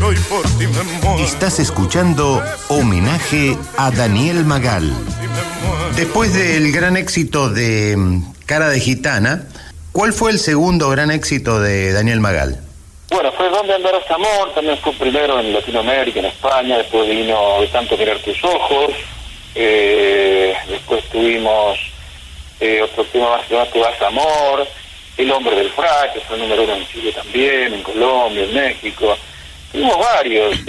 y por ti me muero. Estás escuchando Homenaje a Daniel Magal. Después del gran éxito de Cara de Gitana, ¿cuál fue el segundo gran éxito de Daniel Magal? Bueno, fue Donde Andarás Amor, también fue primero en Latinoamérica, en España, después vino De Tanto Mirar Tus Ojos, después tuvimos otro tema más que se llama Tu Das Amor, El Hombre del Frac, que fue número 1 en Chile también, en Colombia, en México. Tuvimos varios,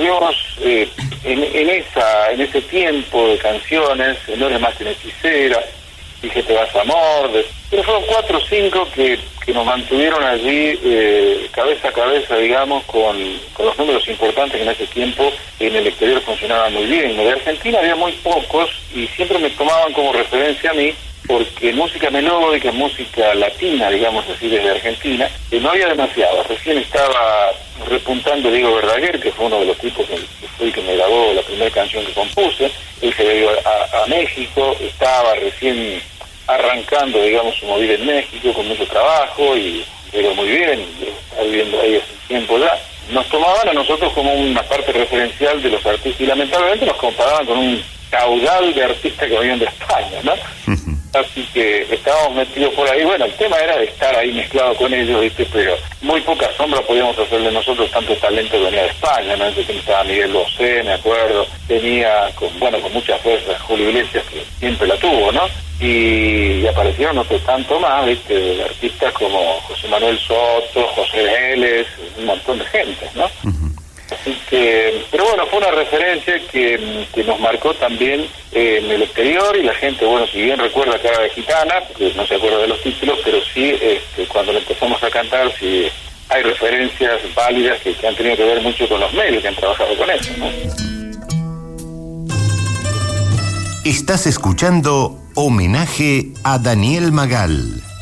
en ese tiempo de canciones, No eres más que una hechicera, Dije Te Vas Amor, pero fueron 4 o 5 que nos mantuvieron allí cabeza a cabeza, digamos, con los números importantes que en ese tiempo en el exterior funcionaban muy bien. De Argentina había muy pocos y siempre me tomaban como referencia a mí, porque música melódica, música latina, digamos así, desde Argentina, no había demasiado. Recién estaba repuntando Diego Verdaguer, que fue uno de los tipos que me grabó la primera canción que compuse. Él se había ido a México, estaba recién arrancando, digamos, su movida en México con mucho trabajo y pero muy bien, está viviendo ahí hace tiempo ya. Nos tomaban a nosotros como una parte referencial de los artistas y lamentablemente nos comparaban con un caudal de artistas que venían de España, ¿no? Así que estábamos metidos por ahí. Bueno, el tema era de estar ahí mezclado con ellos, ¿viste? Pero muy poca sombra podíamos hacerle nosotros, tanto talento que venía de España, ¿no? Entonces estaba Miguel Bosé, me acuerdo, tenía con mucha fuerza Julio Iglesias, que siempre la tuvo, ¿no? Y aparecieron otros tanto más, ¿viste? Artistas como José Manuel Soto, José Vélez, un montón de gente, ¿no? Así que, pero bueno, fue una referencia que nos marcó también en el exterior, y la gente, bueno, si bien recuerda Cara de Gitana, porque no se acuerda de los títulos, pero sí, cuando le empezamos a cantar, sí hay referencias válidas que han tenido que ver mucho con los medios que han trabajado con eso, ¿no? Estás escuchando Homenaje a Daniel Magal.